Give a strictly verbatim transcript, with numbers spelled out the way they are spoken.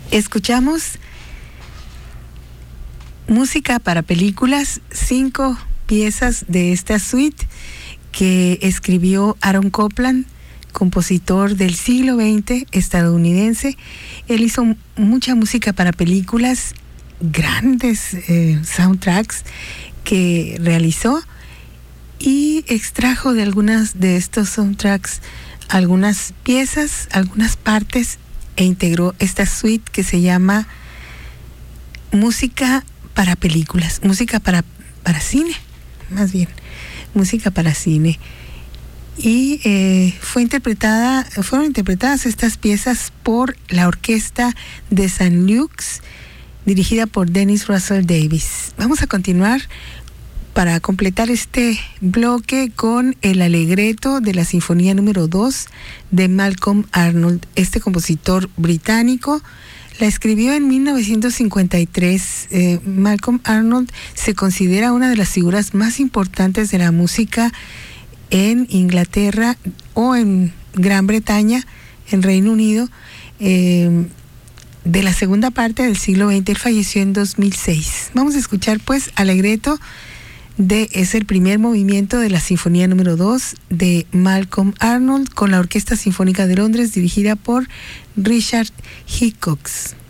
Escuchamos música para películas, cinco piezas de esta suite que escribió Aaron Copland, compositor del siglo veinte estadounidense. Él hizo mucha música para películas, grandes eh, soundtracks que realizó, y extrajo de algunas de estos soundtracks algunas piezas, algunas partes, e integró esta suite que se llama música para películas, música para, para cine, más bien, música para cine. Y eh, fue interpretada, fueron interpretadas estas piezas por la orquesta de Saint Luke's, dirigida por Dennis Russell Davies. Vamos a continuar para completar este bloque con el alegreto de la Sinfonía número dos de Malcolm Arnold. Este compositor británico la escribió en mil novecientos cincuenta y tres. Eh, Malcolm Arnold se considera una de las figuras más importantes de la música en Inglaterra o en Gran Bretaña, en Reino Unido, eh, de la segunda parte del siglo veinte. Él falleció en dos mil seis. Vamos a escuchar pues alegreto de, es el primer movimiento de la Sinfonía número dos de Malcolm Arnold con la Orquesta Sinfónica de Londres, dirigida por Richard Hickox.